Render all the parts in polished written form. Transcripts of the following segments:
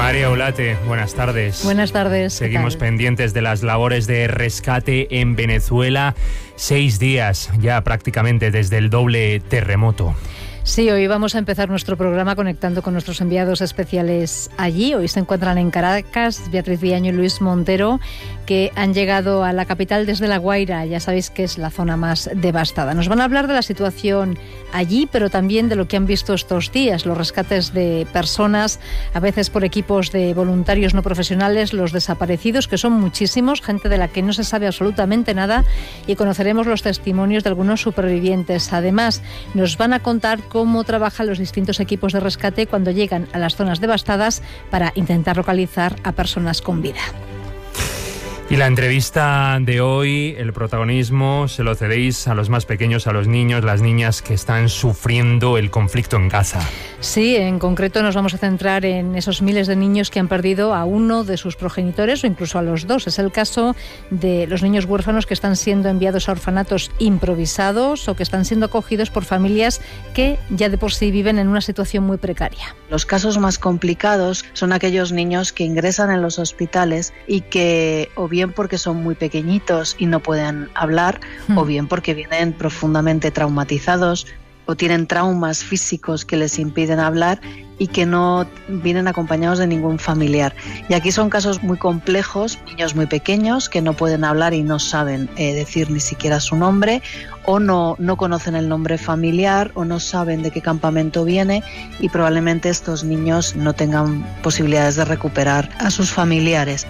María Ulate, buenas tardes. Buenas tardes. Seguimos pendientes de las labores de rescate en Venezuela. 6 días ya prácticamente desde el doble terremoto. Sí, hoy vamos a empezar nuestro programa conectando con nuestros enviados especiales allí. Hoy se encuentran en Caracas Beatriz Villaño y Luis Montero, que han llegado a la capital desde La Guaira. Ya sabéis que es la zona más devastada. Nos van a hablar de la situación allí, pero también de lo que han visto estos días, los rescates de personas, a veces por equipos de voluntarios no profesionales, los desaparecidos, que son muchísimos, gente de la que no se sabe absolutamente nada, y conoceremos los testimonios de algunos supervivientes. Además, nos van a contar cómo trabajan los distintos equipos de rescate cuando llegan a las zonas devastadas para intentar localizar a personas con vida. Y la entrevista de hoy, el protagonismo se lo cedéis a los más pequeños, a los niños, las niñas que están sufriendo el conflicto en Gaza. Sí, en concreto nos vamos a centrar en esos miles de niños que han perdido a uno de sus progenitores o incluso a los dos. Es el caso de los niños huérfanos que están siendo enviados a orfanatos improvisados o que están siendo acogidos por familias que ya de por sí viven en una situación muy precaria. Los casos más complicados son aquellos niños que ingresan en los hospitales y que o bien porque son muy pequeñitos y no pueden hablar, o bien porque vienen profundamente traumatizados o tienen traumas físicos que les impiden hablar y que no vienen acompañados de ningún familiar. Y aquí son casos muy complejos, niños muy pequeños que no pueden hablar y no saben decir ni siquiera su nombre, o no conocen el nombre familiar, o no saben de qué campamento viene, y probablemente estos niños no tengan posibilidades de recuperar a sus familiares.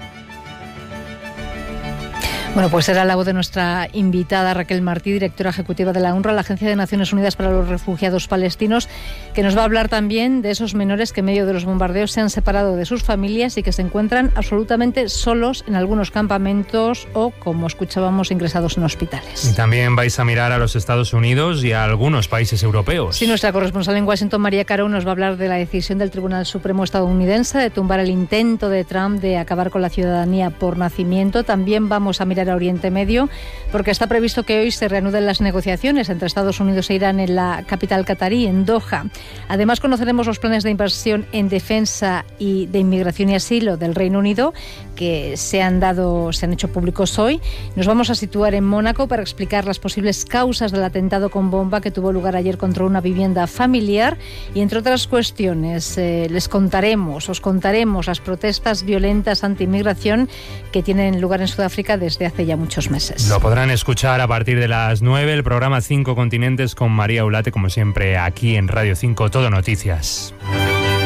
Bueno, pues era la voz de nuestra invitada Raquel Martí, directora ejecutiva de la UNRWA, la Agencia de Naciones Unidas para los Refugiados Palestinos, que nos va a hablar también de esos menores que en medio de los bombardeos se han separado de sus familias y que se encuentran absolutamente solos en algunos campamentos o, como escuchábamos, ingresados en hospitales. Y también vais a mirar a los Estados Unidos y a algunos países europeos. Sí, nuestra corresponsal en Washington, María Caro, nos va a hablar de la decisión del Tribunal Supremo estadounidense de tumbar el intento de Trump de acabar con la ciudadanía por nacimiento. También vamos a mirar a Oriente Medio, porque está previsto que hoy se reanuden las negociaciones entre Estados Unidos e Irán en la capital catarí, en Doha. Además, conoceremos los planes de inversión en defensa y de inmigración y asilo del Reino Unido que se han hecho públicos hoy. Nos vamos a situar en Mónaco para explicar las posibles causas del atentado con bomba que tuvo lugar ayer contra una vivienda familiar y, entre otras cuestiones, os contaremos las protestas violentas anti-inmigración que tienen lugar en Sudáfrica desde hace ya muchos meses. Lo podrán escuchar a partir de las 9, el programa 5 Continentes con María Ulate, como siempre, aquí en Radio 5 Todo Noticias.